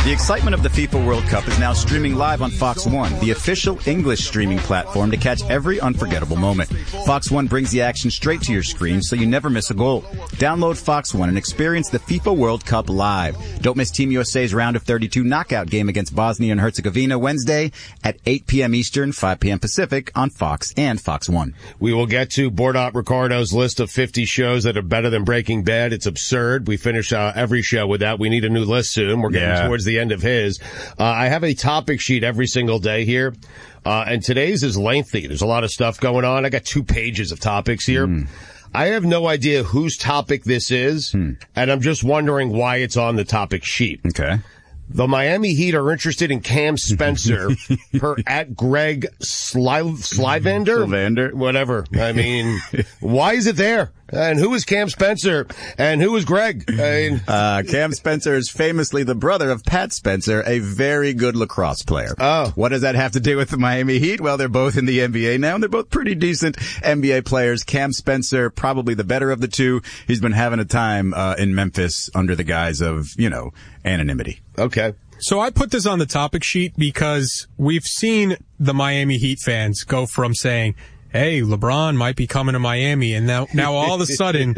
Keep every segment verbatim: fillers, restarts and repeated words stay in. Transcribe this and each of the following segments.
The excitement of the FIFA World Cup is now streaming live on Fox One, the official English streaming platform to catch every unforgettable moment. Fox One brings the action straight to your screen so you never miss a goal. Download Fox One and experience the FIFA World Cup live. Don't miss Team U S A's round of thirty-two knockout game against Bosnia and Herzegovina Wednesday at eight p.m. Eastern, five p.m. Pacific on Fox and Fox One. We will get to Bordot Ricardo's list of fifty shows that are better than Breaking Bad. It's absurd. We finish uh, every show with that. We need a new list soon. We're getting yeah. towards the end of his. Uh, I have a topic sheet every single day here, uh, and today's is lengthy. There's a lot of stuff going on. I got two pages of topics here. Mm. I have no idea whose topic this is, mm. and I'm just wondering why it's on the topic sheet. Okay. The Miami Heat are interested in Cam Spencer per at Greg Sly, Slyvander? Slyvander? Whatever. I mean, why is it there? And who is Cam Spencer? And who is Greg? I mean, uh, Cam Spencer is famously the brother of Pat Spencer, a very good lacrosse player. Oh. What does that have to do with the Miami Heat? Well, they're both in the N B A now, and they're both pretty decent N B A players. Cam Spencer, probably the better of the two. He's been having a time uh, in Memphis under the guise of, you know, anonymity. Okay. So I put this on the topic sheet because we've seen the Miami Heat fans go from saying, hey, LeBron might be coming to Miami, and now, now all of a sudden,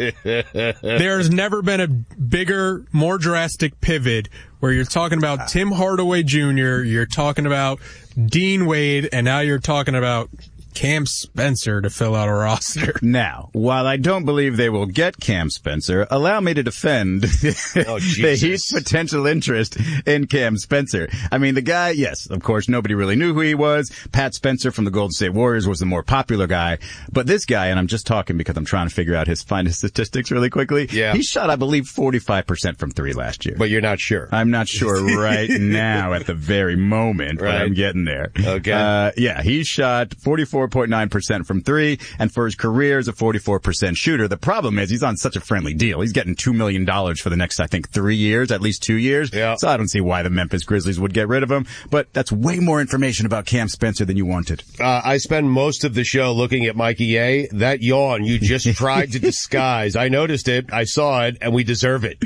there's never been a bigger, more drastic pivot where you're talking about Tim Hardaway Junior, you're talking about Dean Wade, and now you're talking about Cam Spencer to fill out a roster. Now, while I don't believe they will get Cam Spencer, allow me to defend oh, the Heat's potential interest in Cam Spencer. I mean, the guy, yes, of course, nobody really knew who he was. Pat Spencer from the Golden State Warriors was the more popular guy. But this guy, and I'm just talking because I'm trying to figure out his, find his statistics really quickly. Yeah. He shot, I believe, forty-five percent from three last year. But you're not sure. I'm not sure right now at the very moment, right. but I'm getting there. Okay. Uh, yeah, he shot forty-four point nine percent from three, and for his career is a forty-four percent shooter. The problem is he's on such a friendly deal. He's getting two million dollars for the next, I think, three years, at least two years. Yeah. So I don't see why the Memphis Grizzlies would get rid of him. But that's way more information about Cam Spencer than you wanted. Uh, I spend most of the show looking at Mikey A. That yawn you just tried to disguise. I noticed it. I saw it, and we deserve it.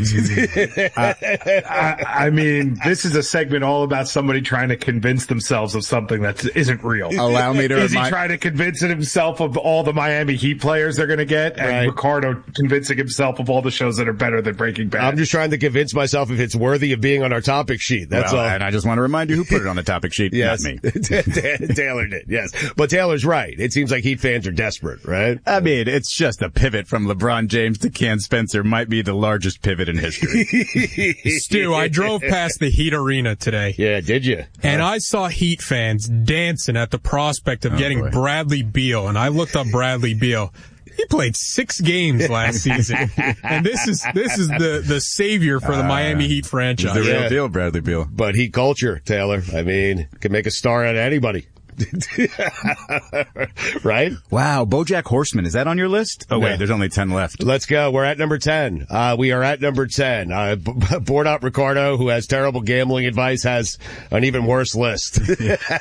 uh, I, I mean, this is a segment all about somebody trying to convince themselves of something that isn't real. Allow me to Is remind- he trying to convince himself of all the Miami Heat players they're going to get, and right. Ricardo convincing himself of all the shows that are better than Breaking Bad? I'm just trying to convince myself if it's worthy of being on our topic sheet. That's well, all. And I just want to remind you who put it on the topic sheet. Yes. Not me. Taylor did, yes. But Taylor's right. It seems like Heat fans are desperate, right? I mean, it's just a pivot from LeBron James to Cam Spencer might be the largest pivot in history. Stu, I drove past the Heat Arena today. Yeah, did you? And I saw Heat fans dancing at the prospect of oh, getting boy. Bradley Beal, and I looked up Bradley Beal. He played six games last season, and this is this is the the savior for the uh, Miami Heat franchise. The real yeah. deal, Bradley Beal. But Heat culture, Taylor. I mean, can make a star out of anybody. Right? Wow, BoJack Horseman, is that on your list? Oh, no. wait, there's only ten left. Let's go. We're at number ten. Uh, we are at number ten. Uh, B- Bordot Ricardo, who has terrible gambling advice, has an even worse list. Of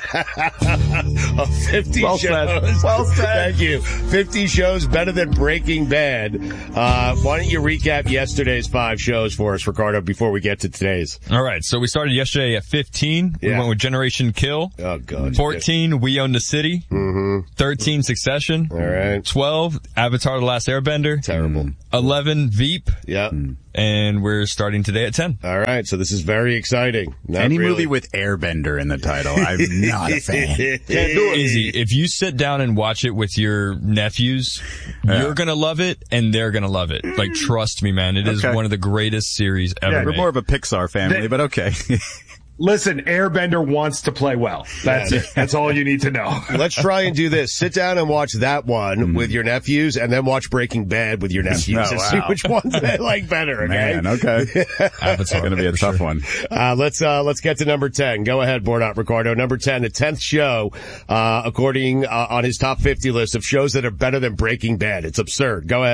fifty well shows. Said. Well said. Thank you. fifty shows better than Breaking Bad. Uh, why don't you recap yesterday's five shows for us, Ricardo, before we get to today's? All right. So we started yesterday at fifteen. We yeah. went with Generation Kill. Oh, God. fourteen, We Own the City. Mm-hmm. thirteen, Succession. All right. twelve, Avatar The Last Airbender. Terrible. eleven, Veep. Yeah. And we're starting today at ten. All right. So this is very exciting. Not Any really. movie with Airbender in the title, I'm not a fan. Can't do it. Easy. If you sit down and watch it with your nephews, yeah. you're gonna love it, and they're gonna love it. Like, trust me, man. It is okay. one of the greatest series ever Yeah, We're made. more of a Pixar family, They- but okay. Listen, Airbender wants to play well. That's Yeah. it. That's all you need to know. Let's try and do this. Sit down and watch that one mm. with your nephews, and then watch Breaking Bad with your nephews Oh, and wow. see which ones they like better. Okay, Man, okay. It's going to be a tough sure. one. Uh, let's uh, let's get to number ten. Go ahead, Bordot Ricardo. Number ten, the tenth show, uh, according uh, on his top fifty list of shows that are better than Breaking Bad. It's absurd. Go ahead.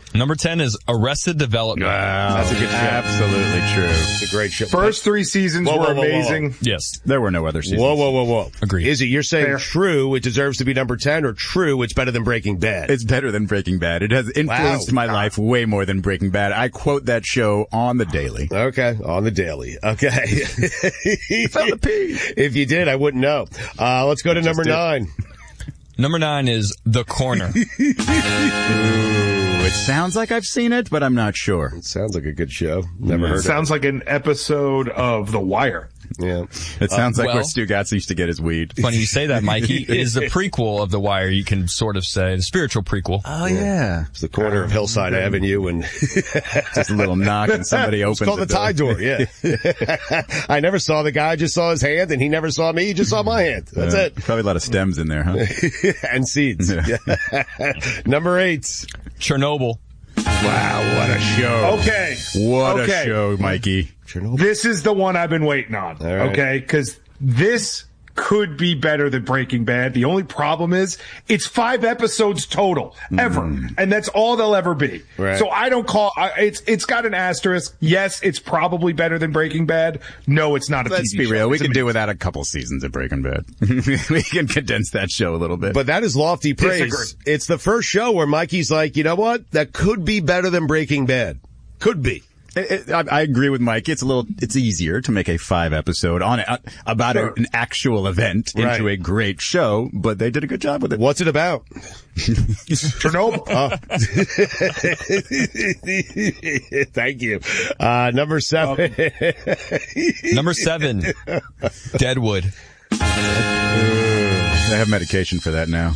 Number ten is Arrested Development. Wow, that's a good show. Absolutely true. It's a great show. First three seasons whoa, were whoa, whoa, amazing. whoa. Yes. There were no other seasons. Whoa, whoa, whoa, whoa. Agreed. Is it you're saying Fair. true, it deserves to be number ten, or true, it's better than Breaking Bad? It's better than Breaking Bad. It has influenced Wow. my life way more than Breaking Bad. I quote that show on the daily. Okay, on the daily. Okay. Found the P. If you did, I wouldn't know. Uh, let's go to number did. nine. Number nine is The Corner. Ooh, it sounds like I've seen it, but I'm not sure. It sounds like a good show. Never heard Sounds like an episode of The Wire. of it. Yeah. It sounds like well- where Stu Gatz used to get his weed. Funny you say that, Mikey. It is the prequel of The Wire, you can sort of say. The spiritual prequel. Oh, yeah. It's the corner of Hillside Avenue and Just a little knock and somebody it's opens called the, the door. tie door. Yeah. I never saw the guy. I just saw his hand, and he never saw me. He just saw my hand. That's Yeah. it. Probably a lot of stems in there, huh? And seeds. Number eight. Chernobyl. Wow, what a show. Okay. What okay. a show, Mikey. This is the one I've been waiting on. right. Okay, because this could be better than Breaking Bad. The only problem is it's five episodes total ever, Mm. and that's all they'll ever be. Right. So I don't call I, it's it's got an asterisk. Yes, it's probably better than Breaking Bad. No, it's not a Let's T V be show. real. We It's can do amazing. without a couple seasons of Breaking Bad. We can condense that show a little bit. But that is lofty praise. Disagree. It's the first show where Mikey's like, you know what? That could be better than Breaking Bad. Could be. It, it, I, I agree with Mike. It's a little, it's easier to make a five episode on uh, about Sure. a, an actual event Right. into a great show, but they did a good job with it. What's it about? Chernobyl. Thank you. Uh, number seven. Number seven, Deadwood. They have medication for that now.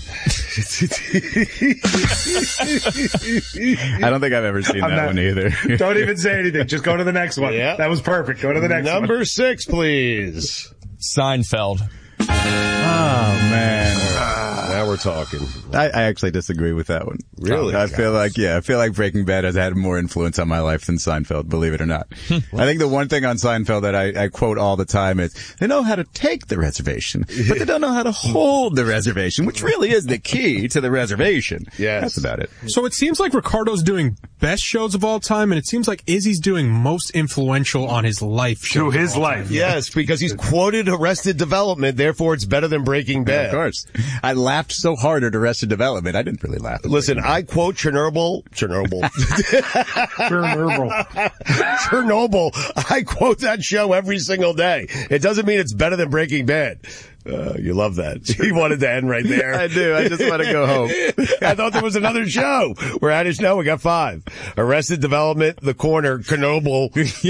I don't think I've ever seen I'm that not- one either. Don't even say anything. Just go to the next one. Yeah. That was perfect. Go to the next Number one. six, please. Seinfeld. Oh man. Now we're talking. I, I actually disagree with that one. Really? I feel like, yeah, I feel like Breaking Bad has had more influence on my life than Seinfeld, believe it or not. I think the one thing on Seinfeld that I, I quote all the time is, they know how to take the reservation, but they don't know how to hold the reservation, which really is the key to the reservation. Yes. That's about it. So it seems like Ricardo's doing best shows of all time, and it seems like Izzy's doing most influential on his life Through shows of his all life. time. Yes, because he's quoted Arrested Development, therefore it's better than Breaking Bad. Of course. I laughed so hard at Arrested Development. I didn't really laugh. At Listen, I quote Chernobyl, Chernobyl, Chernobyl. Chernobyl. I quote that show every single day. It doesn't mean it's better than Breaking Bad. Uh, you love that. You wanted to end right there. I do. I just want to go home. I thought there was another show. We're at it now. We got five. Arrested Development, The Corner, Chernobyl,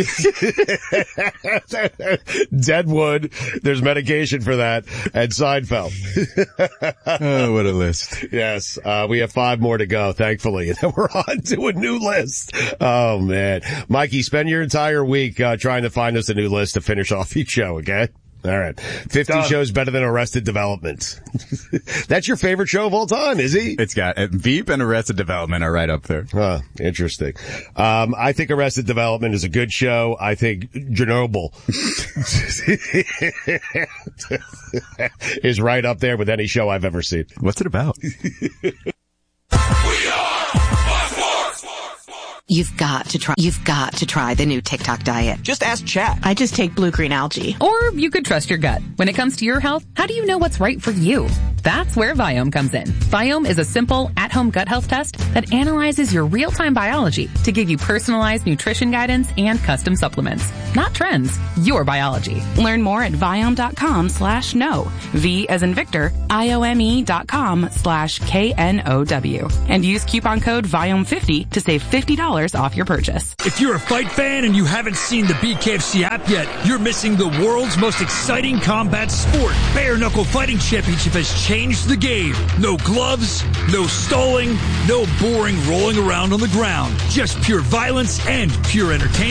Deadwood. There's medication for that, and Seinfeld. Oh, what a list. Yes, uh, we have five more to go, thankfully, and then we're on to a new list. Oh man, Mikey, spend your entire week uh, trying to find us a new list to finish off each show. Okay. All right. fifty Done. shows better than Arrested Development. That's your favorite show of all time, is he? It's got, uh, Veep and Arrested Development are right up there. Huh, interesting. Um, I think Arrested Development is a good show. I think Chernobyl is right up there with any show I've ever seen. What's it about? You've got to try, you've got to try the new TikTok diet. Just ask Chat. I just take blue-green algae. Or you could trust your gut. When it comes to your health, how do you know what's right for you? That's where Viome comes in. Viome is a simple, at-home gut health test that analyzes your real-time biology to give you personalized nutrition guidance and custom supplements. Not trends, your biology. Learn more at Viome.com slash no. V as in Victor, I-O-M-E dot com slash K N O W. And use coupon code Viome fifty to save fifty dollars off your purchase. If you're a fight fan and you haven't seen the B K F C app yet, you're missing the world's most exciting combat sport. Bare Knuckle Fighting Championship has changed the game. No gloves, no stalling, no boring rolling around on the ground. Just pure violence and pure entertainment.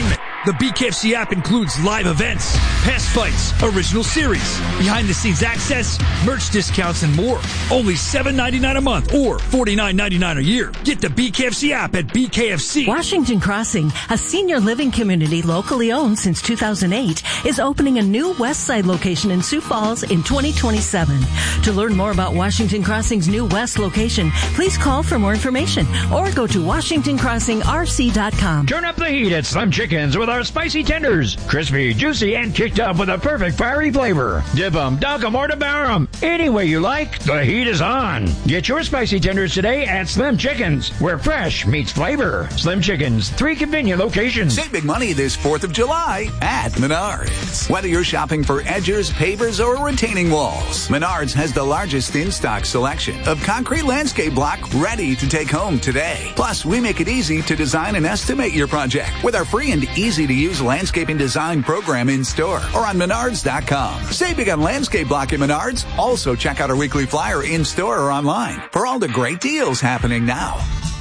The B K F C app includes live events, past fights, original series, behind-the-scenes access, merch discounts, and more. Only seven dollars and ninety-nine cents a month or forty-nine ninety-nine a year. Get the B K F C app at B K F C. Washington Crossing, a senior living community locally owned since two thousand eight, is opening a new West Side location in Sioux Falls in twenty twenty-seven. To learn more about Washington Crossing's new West location, please call for more information or go to washington crossing r c dot com. Turn up the heat at Slim Chickens with our spicy tenders. Crispy, juicy, and kicked up with a perfect fiery flavor. Dip them, dunk them, or devour them. Any way you like, the heat is on. Get your spicy tenders today at Slim Chickens, where fresh meets flavor. Slim Chickens, three convenient locations. Save big money this fourth of July at Menards. Whether you're shopping for edgers, pavers, or retaining walls, Menards has the largest in-stock selection of concrete landscape block ready to take home today. Plus, we make it easy to design and estimate your project with our free and easy-to-use landscaping design program in-store or on menards dot com. Save big on landscape block at Menards. Also, check out our weekly flyer in-store or online for all the great deals happening now.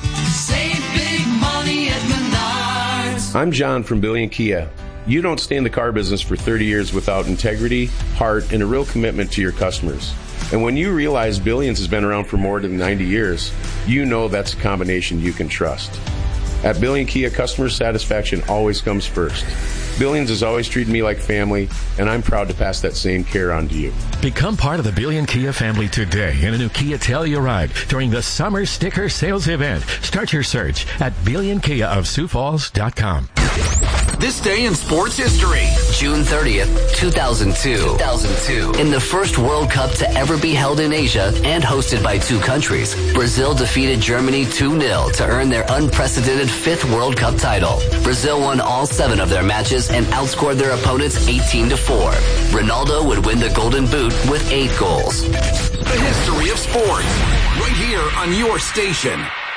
Save big money at Menards. I'm John from Billion Kia. You don't stay in the car business for thirty years without integrity, heart, and a real commitment to your customers. And when you realize Billions has been around for more than ninety years, you know that's a combination you can trust. At Billion Kia, customer satisfaction always comes first. Billions has always treated me like family, and I'm proud to pass that same care on to you. Become part of the Billion Kia family today in a new Kia Telluride during the Summer Sticker Sales Event. Start your search at billion kia of sioux falls dot com. This day in sports history. June thirtieth, two thousand two. two thousand two. In the first World Cup to ever be held in Asia and hosted by two countries, Brazil defeated Germany two nil to earn their unprecedented fifth World Cup title. Brazil won all seven of their matches and outscored their opponents eighteen to four. Ronaldo would win the Golden Boot with eight goals. The history of sports, right here on your station.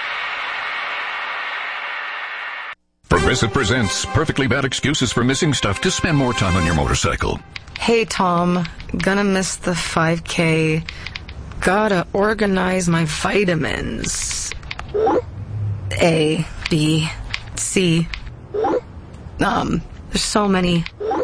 Progressive presents Perfectly Bad Excuses for Missing Stuff to Spend More Time on Your Motorcycle. Hey, Tom. Gonna miss the five K. Gotta organize my vitamins. A, B, C. Um, there's so many.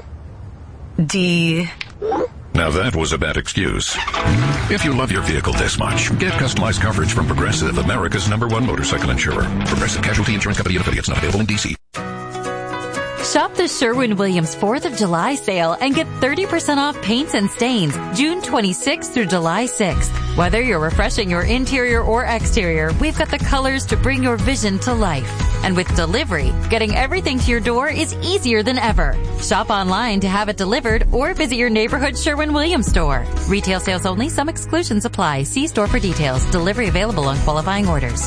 D. Now that was a bad excuse. If you love your vehicle this much, get customized coverage from Progressive, America's number one motorcycle insurer. Progressive Casualty Insurance Company and affiliates, not available in D C. Shop the Sherwin-Williams fourth of July sale and get thirty percent off paints and stains June twenty-sixth through July sixth. Whether you're refreshing your interior or exterior, we've got the colors to bring your vision to life. And with delivery, getting everything to your door is easier than ever. Shop online to have it delivered or visit your neighborhood Sherwin-Williams store. Retail sales only. Some exclusions apply. See store for details. Delivery available on qualifying orders.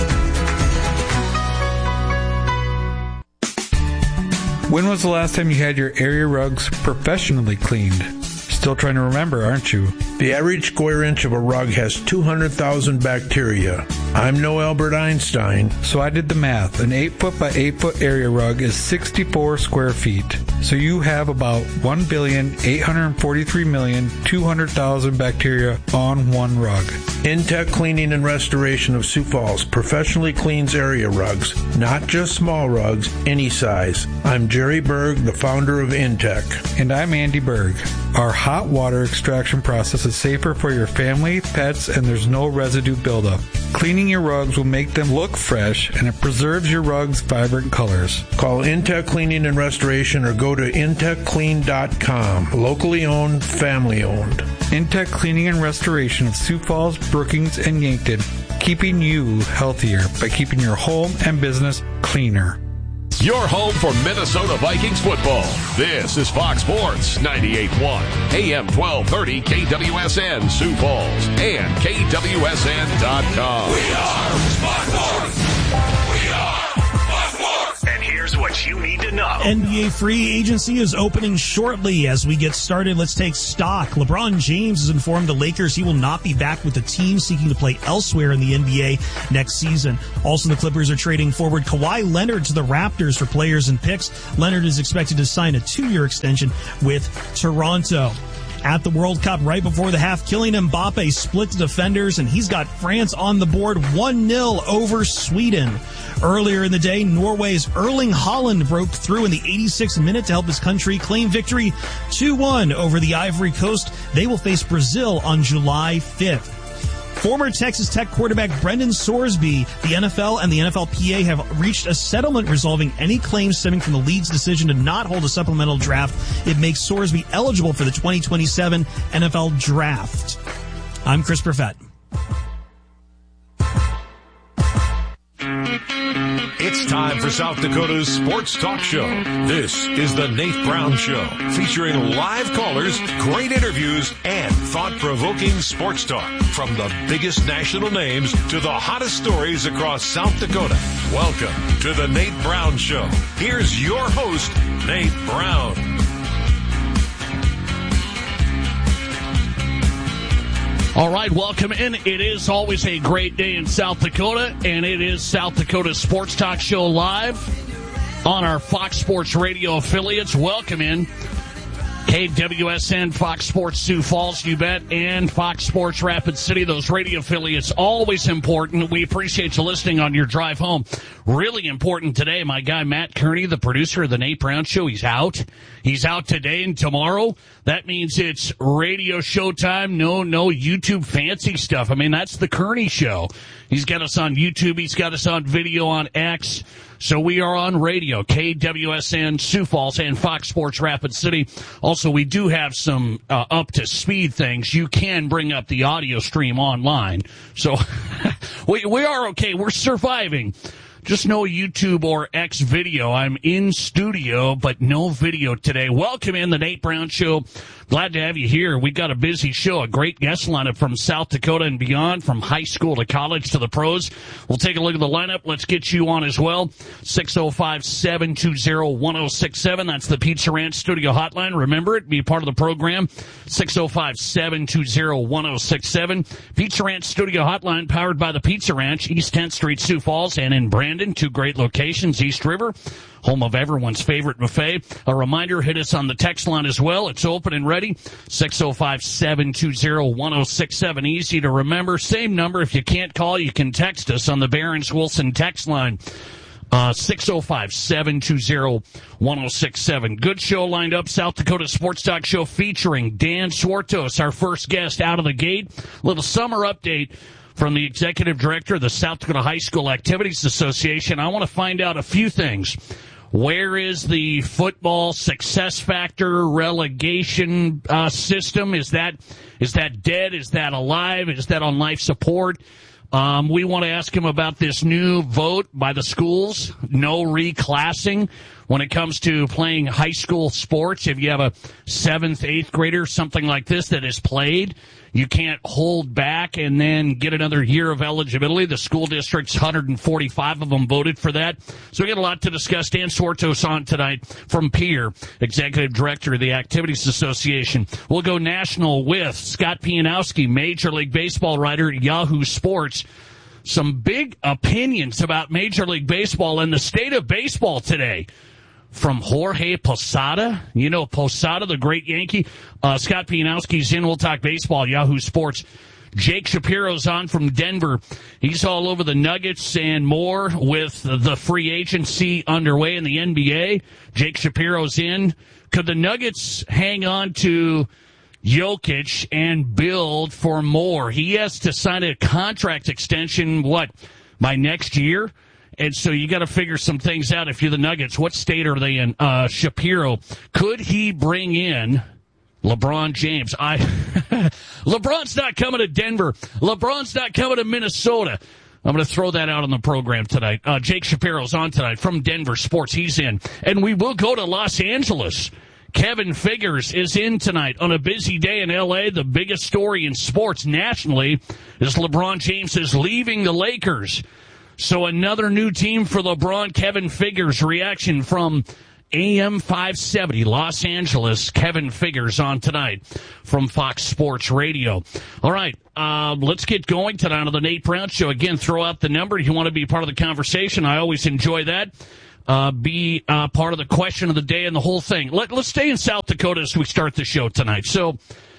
When was the last time you had your area rugs professionally cleaned? Still trying to remember, aren't you? The average square inch of a rug has two hundred thousand bacteria. I'm no Albert Einstein. So I did the math. An eight foot by eight foot area rug is sixty-four square feet. So you have about one billion eight hundred forty-three million two hundred thousand bacteria on one rug. Intech Cleaning and Restoration of Sioux Falls professionally cleans area rugs, not just small rugs, any size. I'm Jerry Berg, the founder of Intech. And I'm Andy Berg. Our hot water extraction process is safer for your family, pets, and there's no residue buildup. Cleaning your rugs will make them look fresh, and it preserves your rugs' vibrant colors. Call Intech Cleaning and Restoration or go to intech clean dot com. Locally owned, family owned. Intech Cleaning and Restoration of Sioux Falls, Brookings, and Yankton, keeping you healthier by keeping your home and business cleaner. Your home for Minnesota Vikings football. This is Fox Sports ninety-eight point one, A M twelve thirty K W S N Sioux Falls and K W S N dot com. We are Fox Sports. We are Fox Sports. And here's what you need to know. N B A free agency is opening shortly. As we get started, let's take stock. LeBron James has informed the Lakers he will not be back with the team, seeking to play elsewhere in the N B A next season. Also, the Clippers are trading forward Kawhi Leonard to the Raptors for players and picks. Leonard is expected to sign a two-year extension with Toronto. at the World Cup right before the half. Kylian Mbappe split the defenders, and he's got France on the board one nil over Sweden. Earlier in the day, Norway's Erling Haaland broke through in the eighty-sixth minute to help his country claim victory two one over the Ivory Coast. They will face Brazil on July fifth. Former Texas Tech quarterback Brendan Sorsby, the N F L and the N F L P A have reached a settlement resolving any claims stemming from the league's decision to not hold a supplemental draft. It makes Sorsby eligible for the twenty twenty-seven N F L Draft. I'm Chris Perfett. It's time for South Dakota's Sports Talk Show. This is the Nate Brown Show, featuring live callers, great interviews, and thought-provoking sports talk. From the biggest national names to the hottest stories across South Dakota. Welcome to the Nate Brown Show. Here's your host, Nate Brown. All right, welcome in. It is always a great day in South Dakota, and it is South Dakota Sports Talk Show live on our Fox Sports Radio affiliates. Welcome in. K W S N, Fox Sports Sioux Falls, you bet, and Fox Sports Rapid City. Those radio affiliates, always important. We appreciate you listening on your drive home. Really important today. My guy Matt Kearney, the producer of the Nate Brown Show, he's out. He's out today and tomorrow. That means it's radio show time. No, no YouTube fancy stuff. I mean, that's the Kearney Show. He's got us on YouTube. He's got us on video on X. So we are on radio, K W S N, Sioux Falls, and Fox Sports Rapid City. Also, we do have some uh, up-to-speed things. You can bring up the audio stream online. So we, we are okay. We're surviving. Just no YouTube or X video. I'm in studio, but no video today. Welcome in the Nate Brown Show. Glad to have you here. We got a busy show, a great guest lineup from South Dakota and beyond, from high school to college to the pros. We'll take a look at the lineup. Let's get you on as well. six oh five, seven two oh, one oh six seven. That's the Pizza Ranch Studio Hotline. Remember it. Be a part of the program. six oh five, seven two oh, one oh six seven. Pizza Ranch Studio Hotline, powered by the Pizza Ranch, East tenth Street, Sioux Falls, and in Brandon. Two great locations, East River, home of everyone's favorite buffet. A reminder, hit us on the text line as well. It's open and ready. six oh five, seven two oh, one oh six seven. Easy to remember. Same number. If you can't call, you can text us on the Barron's Wilson text line. Uh, six oh five, seven two oh, one oh six seven. Good show lined up. South Dakota Sports Talk Show featuring Dan Swartos, our first guest out of the gate. Little summer update from the executive director of the South Dakota High School Activities Association. I want to find out a few things. Where is the football success factor relegation uh, system? Is that is that dead? Is that alive? Is that on life support? Um, we want to ask him about this new vote by the schools, no reclassing when it comes to playing high school sports. If you have a seventh, eighth grader, something like this that is played, you can't hold back and then get another year of eligibility. The school districts, one hundred forty-five of them voted for that. So we got a lot to discuss. Dan Swartos on tonight from P E R, Executive Director of the Activities Association. We'll go national with Scott Pianowski, Major League Baseball writer at Yahoo Sports. Some big opinions about Major League Baseball and the state of baseball today. From Jorge Posada. You know Posada, the great Yankee. Uh, Scott Pianowski's in. We'll talk baseball, Yahoo Sports. Jake Shapiro's on from Denver. He's all over the Nuggets and more with the free agency underway in the N B A. Jake Shapiro's in. Could the Nuggets hang on to Jokic and build for more? He has to sign a contract extension, what, by next year? And so you got to figure some things out. If you're the Nuggets, what state are they in? Uh, Shapiro, could he bring in LeBron James? I LeBron's not coming to Denver. LeBron's not coming to Minnesota. I'm going to throw that out on the program tonight. Uh, Jake Shapiro's on tonight from Denver Sports. He's in. And we will go to Los Angeles. Kevin Figures is in tonight on a busy day in L A. The biggest story in sports nationally is LeBron James is leaving the Lakers. So another new team for LeBron. Kevin Figures reaction from A M five seventy Los Angeles. Kevin Figures on tonight from Fox Sports Radio. All right, uh, let's get going tonight on the Nate Brown Show. Again, throw out the number if you want to be part of the conversation. I always enjoy that. Uh, be uh, part of the question of the day and the whole thing. Let, let's stay in South Dakota as we start the show tonight. So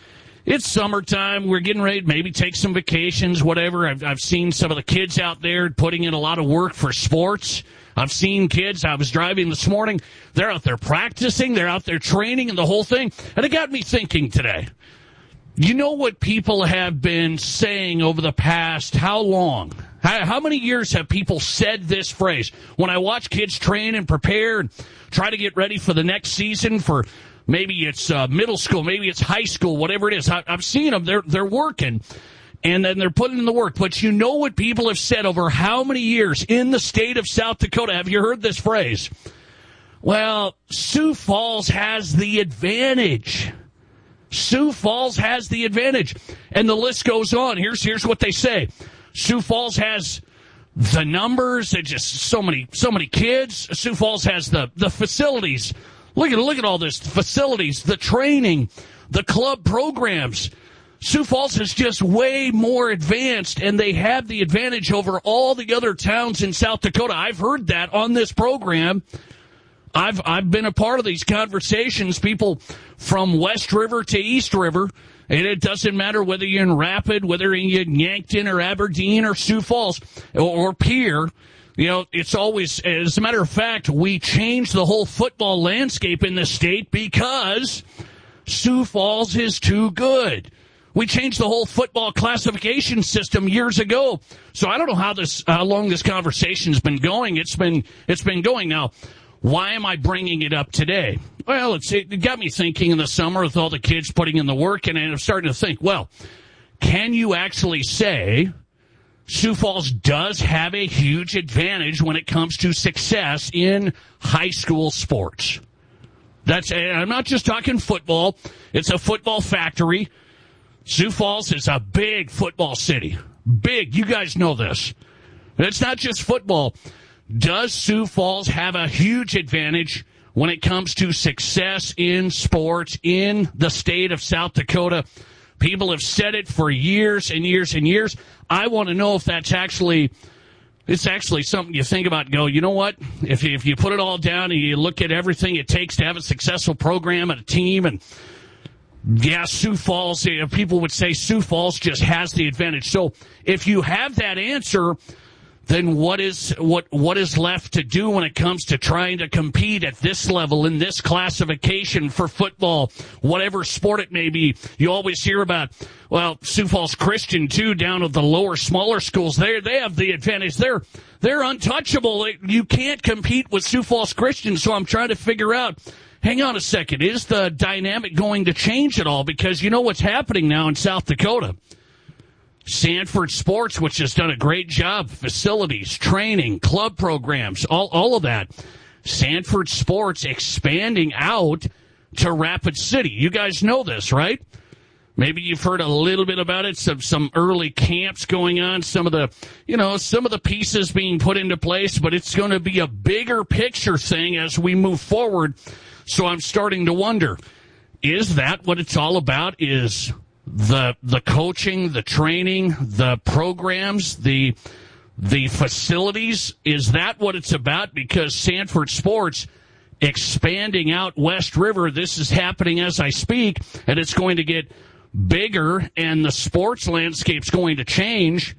it's summertime. We're getting ready to maybe take some vacations, whatever. I've, I've seen some of the kids out there putting in a lot of work for sports. I've seen kids. I was driving this morning. They're out there practicing. They're out there training and the whole thing. And it got me thinking today. You know what people have been saying over the past how long? How, how many years have people said this phrase? When I watch kids train and prepare and try to get ready for the next season for maybe it's uh, middle school, maybe it's high school, whatever it is. I, I've seen them. They're, they're working, and then they're putting in the work. But you know what people have said over how many years in the state of South Dakota? Have you heard this phrase? Well, Sioux Falls has the advantage. Sioux Falls has the advantage. And the list goes on. Here's here's what they say. Sioux Falls has the numbers. It's just so many so many kids. Sioux Falls has the, the facilities. Look at look at all this. The facilities, the training, the club programs. Sioux Falls is just way more advanced, and they have the advantage over all the other towns in South Dakota. I've heard that on this program. I've I've been a part of these conversations. People from West River to East River, and it doesn't matter whether you're in Rapid, whether you're in Yankton or Aberdeen or Sioux Falls or, or Pierre. You know, it's always, as a matter of fact, we changed the whole football landscape in this state because Sioux Falls is too good. We changed the whole football classification system years ago. So I don't know how this, how long this conversation's been going. It's been, it's been going now. Why am I bringing it up today? Well, it's, it got me thinking in the summer with all the kids putting in the work, and I'm starting to think, well, can you actually say Sioux Falls does have a huge advantage when it comes to success in high school sports? That's, and I'm not just talking football. It's a football factory. Sioux Falls is a big football city. Big. You guys know this. It's not just football. Does Sioux Falls have a huge advantage when it comes to success in sports in the state of South Dakota? People have said it for years and years and years. I want to know if that's actually, it's actually something you think about and go, you know what? If you, if you put it all down and you look at everything it takes to have a successful program and a team, and yeah, Sioux Falls, people would say Sioux Falls just has the advantage. So if you have that answer, then what is what what is left to do when it comes to trying to compete at this level in this classification for football, whatever sport it may be? You always hear about, well, Sioux Falls Christian too, down at the lower, smaller schools. They they have the advantage. They're they're untouchable. You can't compete with Sioux Falls Christian. So I'm trying to figure out, hang on a second, is the dynamic going to change at all? Because you know what's happening now in South Dakota. Sanford Sports, which has done a great job, facilities, training, club programs, all, all of that. Sanford Sports expanding out to Rapid City. You guys know this, right? Maybe you've heard a little bit about it, some, some early camps going on, some of the, you know, some of the pieces being put into place, but it's going to be a bigger picture thing as we move forward. So I'm starting to wonder, is that what it's all about? Is the the coaching, the training, the programs, the the facilities, is that what it's about? Because Sanford Sports expanding out West River, this is happening as I speak, and it's going to get bigger, and the sports landscape's going to change.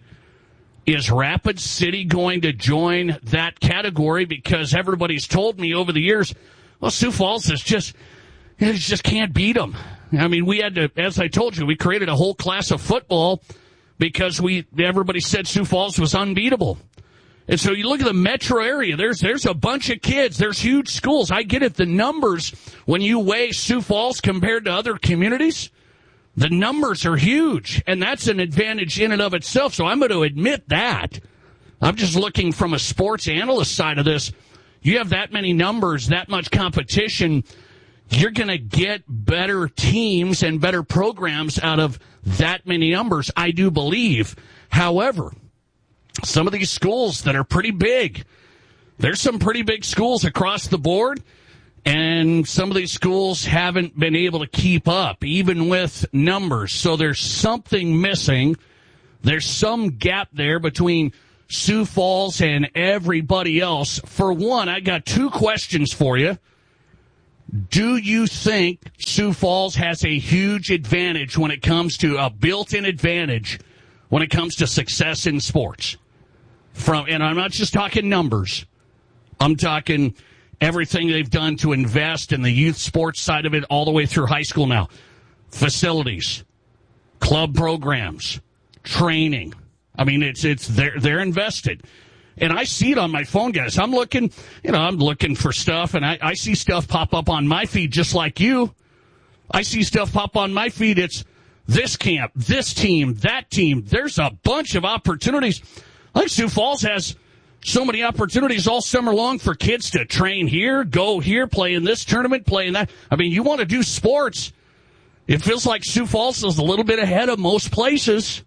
Is Rapid City going to join that category? Because everybody's told me over the years, well, Sioux Falls is just, it just can't beat them. I mean, we had to, as I told you, we created a whole class of football because we, everybody said Sioux Falls was unbeatable. And so you look at the metro area, there's, there's a bunch of kids, there's huge schools. I get it. The numbers, when you weigh Sioux Falls compared to other communities, the numbers are huge, and that's an advantage in and of itself. So I'm going to admit that. I'm just looking from a sports analyst side of this. You have that many numbers, that much competition, you're going to get better teams and better programs out of that many numbers, I do believe. However, some of these schools that are pretty big, there's some pretty big schools across the board, and some of these schools haven't been able to keep up, even with numbers. So there's something missing. There's some gap there between Sioux Falls and everybody else. For one, I got two questions for you. Do you think Sioux Falls has a huge advantage when it comes to a built-in advantage when it comes to success in sports? From, and I'm not just talking numbers. I'm talking everything they've done to invest in the youth sports side of it all the way through high school now. Facilities, club programs, training. I mean, it's it's they're they're invested. And I see it on my phone, guys. I'm looking, you know, I'm looking for stuff, and I, I see stuff pop up on my feed just like you. I see stuff pop on my feed. It's this camp, this team, that team. There's a bunch of opportunities. I think Sioux Falls has so many opportunities all summer long for kids to train here, go here, play in this tournament, play in that. I mean, you want to do sports. It feels like Sioux Falls is a little bit ahead of most places.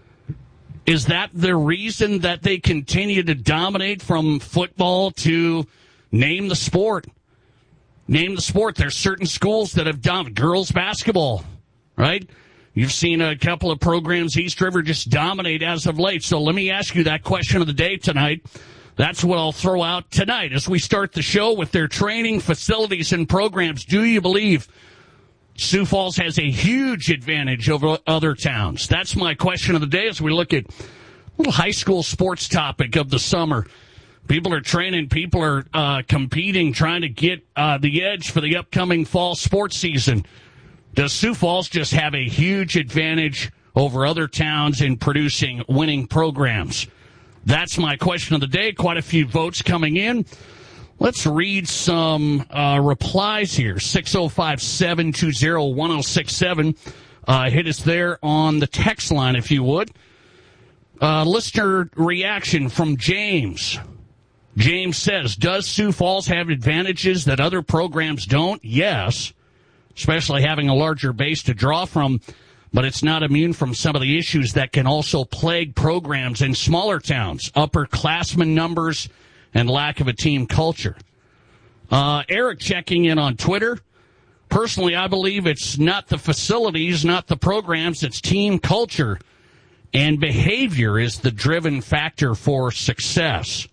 Is that the reason that they continue to dominate from football to name the sport? Name the sport. There's certain schools that have dominated. Girls basketball, right? You've seen a couple of programs, East River, just dominate as of late. So let me ask you that question of the day tonight. That's what I'll throw out tonight as we start the show with their training facilities and programs. Do you believe Sioux Falls has a huge advantage over other towns? That's my question of the day as we look at a little high school sports topic of the summer. People are training, people are uh, competing, trying to get uh, the edge for the upcoming fall sports season. Does Sioux Falls just have a huge advantage over other towns in producing winning programs? That's my question of the day. Quite a few votes coming in. Let's read some uh, replies here. six oh five, seven two zero, one oh six seven. Uh, hit us there on the text line, if you would. Uh, listener reaction from James. James says, does Sioux Falls have advantages that other programs don't? Yes, especially having a larger base to draw from, but it's not immune from some of the issues that can also plague programs in smaller towns, upperclassmen numbers, and lack of a team culture. Uh, Eric checking in on Twitter. Personally, I believe it's not the facilities, not the programs, it's team culture and behavior is the driven factor for success.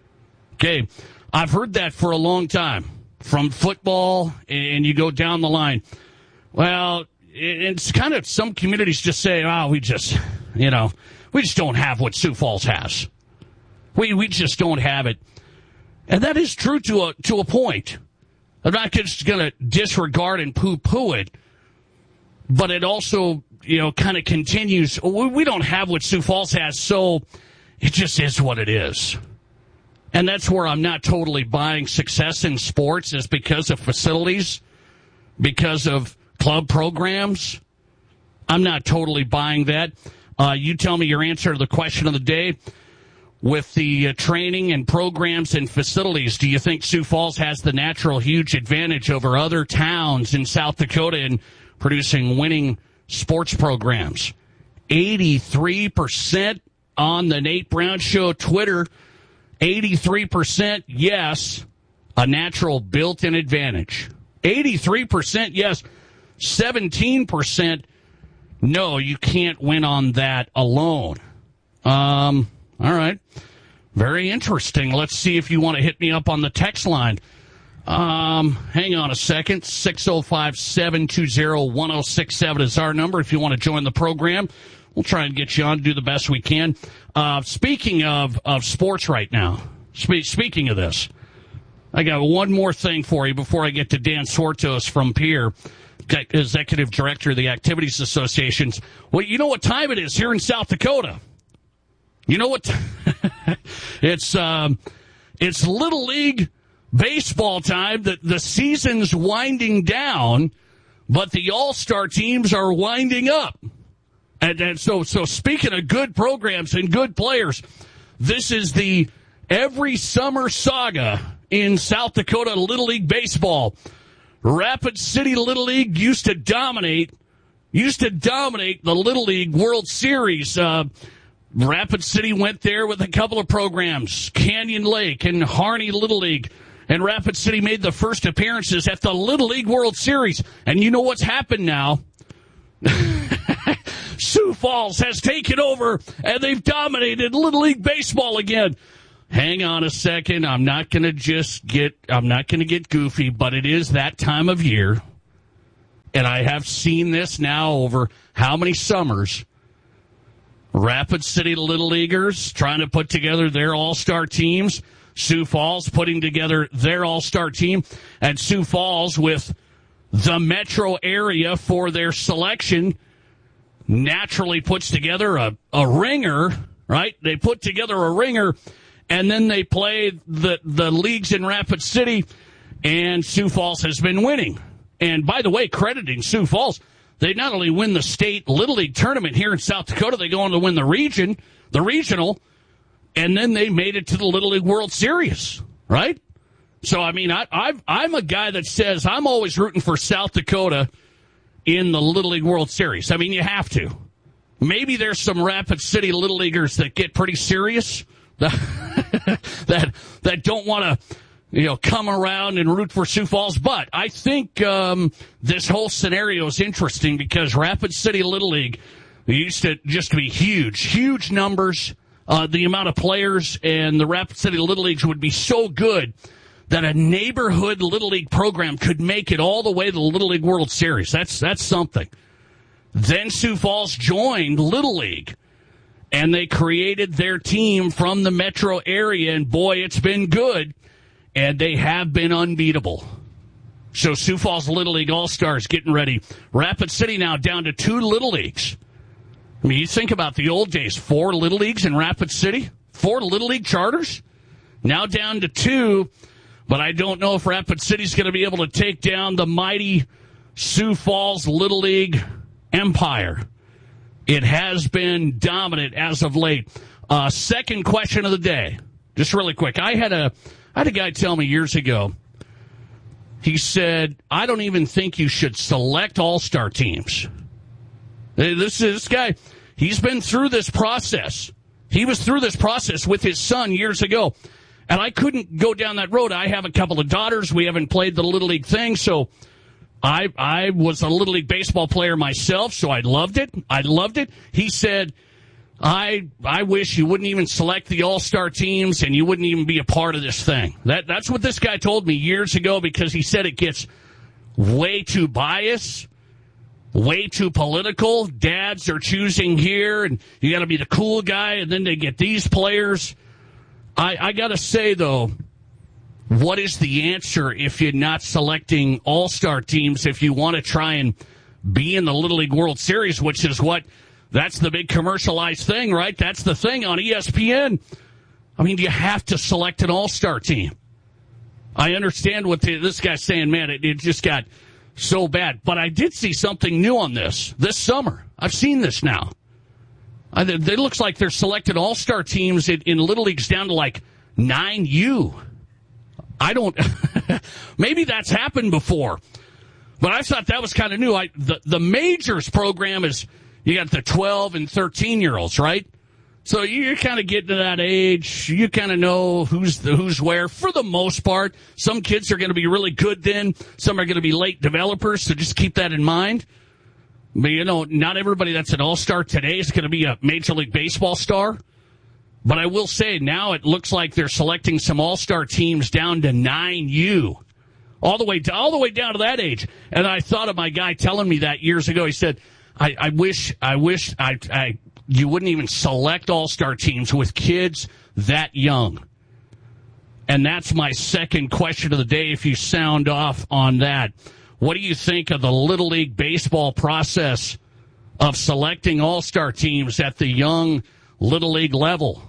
Okay, I've heard that for a long time from football, and you go down the line. Well, it's kind of some communities just say, oh, we just, you know, we just don't have what Sioux Falls has. We we just don't have it. And that is true to a to a point. I'm not just going to disregard and poo-poo it, but it also, you know, kind of continues. We, we don't have what Sioux Falls has, so it just is what it is. And that's where I'm not totally buying success in sports is because of facilities, because of club programs. I'm not totally buying that. Uh, you tell me your answer to the question of the day. With the uh, training and programs and facilities, do you think Sioux Falls has the natural huge advantage over other towns in South Dakota in producing winning sports programs? eighty-three percent on the Nate Brown Show Twitter. eighty-three percent yes, a natural built-in advantage. eighty-three percent yes, seventeen percent no, you can't win on that alone. Um... All right. Very interesting. Let's see if you want to hit me up on the text line. Um, hang on a second. six oh five, seven two zero, one oh six seven is our number. If you want to join the program, we'll try and get you on, do the best we can. Uh, speaking of, of sports right now, spe- speaking of this, I got one more thing for you before I get to Dan Swartos from Pierre, Executive Director of the Activities Associations. Well, you know what time it is here in South Dakota. You know what? it's um, it's Little League baseball time. The, the season's winding down, but the all-star teams are winding up. And, and so, so speaking of good programs and good players, this is the every summer saga in South Dakota Little League baseball. Rapid City Little League used to dominate, used to dominate the Little League World Series. Uh, Rapid City went there with a couple of programs, Canyon Lake and Harney Little League, and Rapid City made the first appearances at the Little League World Series. And you know what's happened now? Sioux Falls has taken over, and they've dominated Little League baseball again. hang on a second. I'm not going to just get, I'm not going to get goofy, but it is that time of year. And I have seen this now over how many summers. Rapid City Little Leaguers trying to put together their all-star teams. Sioux Falls putting together their all-star team. And Sioux Falls with the metro area for their selection naturally puts together a, a ringer, right? They put together a ringer, and then they play the, the leagues in Rapid City, and Sioux Falls has been winning. And by the way, crediting Sioux Falls, they not only win the state Little League tournament here in South Dakota, they go on to win the region, the regional, and then they made it to the Little League World Series, right? So, I mean, I, I've, I'm a guy that says I'm always rooting for South Dakota in the Little League World Series. I mean, you have to. Maybe there's some Rapid City Little Leaguers that get pretty serious, that that, that don't want to, you know, come around and root for Sioux Falls. But I think um, this whole scenario is interesting because Rapid City Little League used to just be huge, huge numbers. Uh, the amount of players and the Rapid City Little Leagues would be so good that a neighborhood Little League program could make it all the way to the Little League World Series. That's that's something. Then Sioux Falls joined Little League, and they created their team from the metro area, and boy, it's been good, and they have been unbeatable. So Sioux Falls Little League All-Stars getting ready. Rapid City now down to two Little Leagues. I mean, you think about the old days, four Little Leagues in Rapid City, four Little League charters, now down to two. But I don't know if Rapid City's going to be able to take down the mighty Sioux Falls Little League empire. It has been dominant as of late. Uh, second question of the day, just really quick. I had a I had a guy tell me years ago. He said, "I don't even think you should select all-star teams." This this guy, he's been through this process. He was through this process with his son years ago. And I couldn't go down that road. I have a couple of daughters. We haven't played the Little League thing, so I I was a Little League baseball player myself, so I loved it. I loved it. He said, I I wish you wouldn't even select the all-star teams and you wouldn't even be a part of this thing. That That's what this guy told me years ago because he said it gets way too biased, way too political. Dads are choosing here, and you got to be the cool guy, and then they get these players. I, I got to say, though, what is the answer if you're not selecting all-star teams if you want to try and be in the Little League World Series, which is what, that's the big commercialized thing, right? That's the thing on E S P N. I mean, you have to select an all-star team. I understand what the, this guy's saying, man, it, it just got so bad. But I did see something new on this this summer. I've seen this now. I, it looks like they're selecting all-star teams in, in Little Leagues down to like nine U. I don't, maybe that's happened before, but I thought that was kind of new. I, the, the majors program is, you got the twelve and thirteen year olds, right? So you're kind of getting to that age. You kind of know who's the, who's where for the most part. Some kids are going to be really good then. Some are going to be late developers. So just keep that in mind. But, you know, not everybody that's an all-star today is going to be a Major League Baseball star. But I will say now it looks like they're selecting some all-star teams down to nine U. All the way to, all the way down to that age. And I thought of my guy telling me that years ago. He said, I, I wish I wish I, I you wouldn't even select all-star teams with kids that young. And that's my second question of the day if you sound off on that. What do you think of the Little League baseball process of selecting all-star teams at the young Little League level?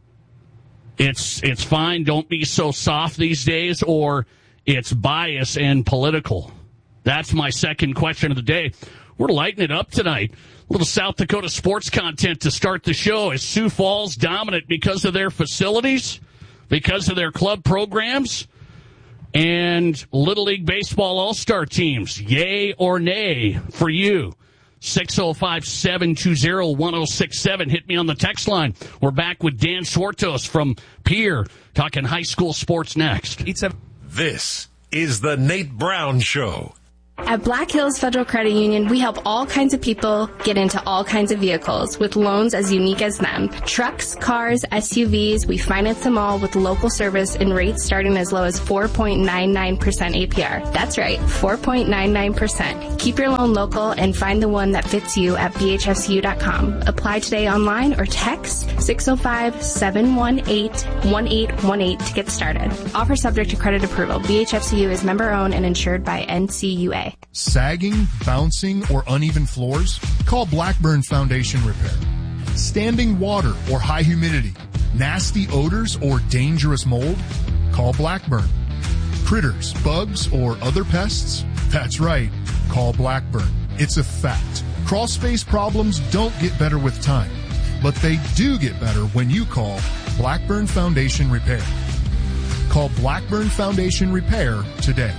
It's it's fine. Don't be so soft these days, or it's bias and political. That's my second question of the day. We're lighting it up tonight. A little South Dakota sports content to start the show. Is Sioux Falls dominant because of their facilities, because of their club programs? And Little League Baseball All-Star teams, yay or nay for you? six oh five, seven two oh, one oh six seven. Hit me on the text line. We're back with Dan Swartos from Pierre, talking high school sports next. This is the Nate Brown Show. At Black Hills Federal Credit Union, we help all kinds of people get into all kinds of vehicles with loans as unique as them. Trucks, cars, S U Vs, we finance them all with local service and rates starting as low as four point nine nine percent A P R. That's right, four point nine nine percent. Keep your loan local and find the one that fits you at B H F C U dot com. Apply today online or text six oh five, seven one eight, one eight one eight to get started. Offer subject to credit approval. B H F C U is member owned and insured by N C U A. Sagging, bouncing, or uneven floors? Call Blackburn Foundation Repair. Standing water or high humidity? Nasty odors or dangerous mold? Call Blackburn. Critters, bugs, or other pests? That's right. Call Blackburn. It's a fact. Crawl space problems don't get better with time, but they do get better when you call Blackburn Foundation Repair. Call Blackburn Foundation Repair today.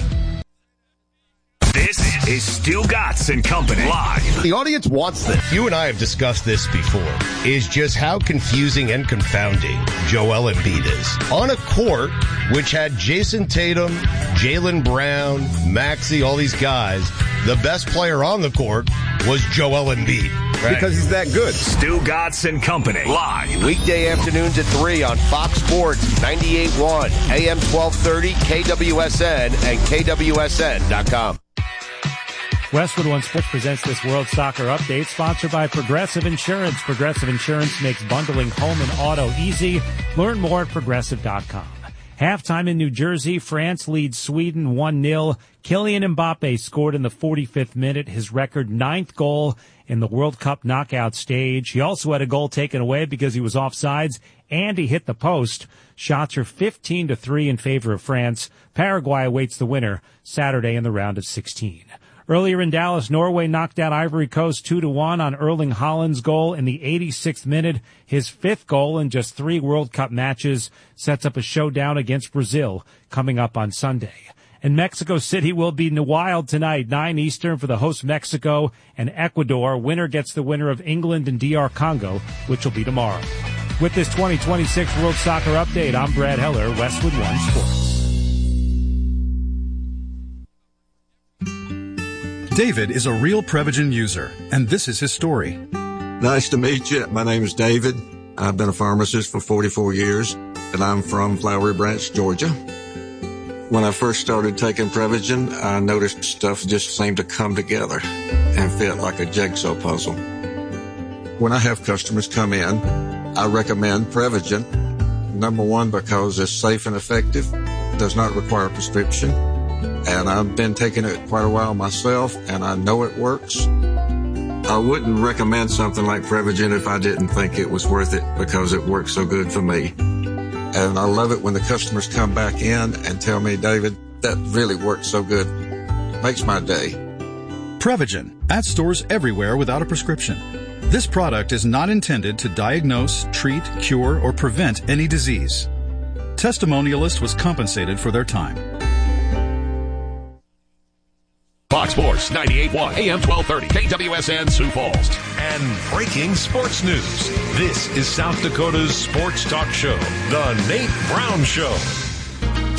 This is Stu Gatz and Company live. The audience wants this. You and I have discussed this before, is just how confusing and confounding Joel Embiid is. On a court which had Jason Tatum, Jaylen Brown, Maxey, all these guys, the best player on the court was Joel Embiid. Right. Because he's that good. Stu Gatz and Company live. Weekday afternoons at three on Fox Sports ninety-eight point one, A M twelve thirty, K W S N, and K W S N dot com. Westwood One Sports presents this World Soccer Update, sponsored by Progressive Insurance. Progressive Insurance makes bundling home and auto easy. Learn more at progressive dot com. Halftime in New Jersey, France leads Sweden one nil. Kylian Mbappe scored in the forty-fifth minute, his record ninth goal in the World Cup knockout stage. He also had a goal taken away because he was offsides, and he hit the post. Shots are fifteen to three in favor of France. Paraguay awaits the winner Saturday in the round of sixteen. Earlier in Dallas, Norway knocked out Ivory Coast two to one on Erling Haaland's goal in the eighty-sixth minute. His fifth goal in just three World Cup matches sets up a showdown against Brazil coming up on Sunday. And Mexico City will be wild tonight, nine Eastern for the host Mexico and Ecuador. Winner gets the winner of England and D R Congo, which will be tomorrow. With this twenty twenty-six World Soccer Update, I'm Brad Heller, Westwood One Sports. David is a real Prevagen user, and this is his story. Nice to meet you. My name is David. I've been a pharmacist for forty-four years, and I'm from Flowery Branch, Georgia. When I first started taking Prevagen, I noticed stuff just seemed to come together and fit like a jigsaw puzzle. When I have customers come in, I recommend Prevagen. Number one, because it's safe and effective, does not require a prescription. And I've been taking it quite a while myself, and I know it works. I wouldn't recommend something like Prevagen if I didn't think it was worth it, because it works so good for me. And I love it when the customers come back in and tell me, David, that really worked so good. Makes my day. Prevagen, at stores everywhere without a prescription. This product is not intended to diagnose, treat, cure, or prevent any disease. Testimonialist was compensated for their time. Fox Sports ninety-eight point one, A M twelve thirty, K W S N Sioux Falls. And breaking sports news. This is South Dakota's sports talk show, The Nate Brown Show.